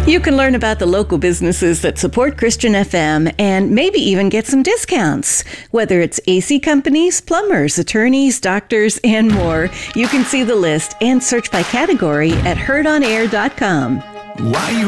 You can learn about the local businesses that support Christian FM and maybe even get some discounts. Whether it's AC companies, plumbers, attorneys, doctors, and more, you can see the list and search by category at heardonair.com. Why you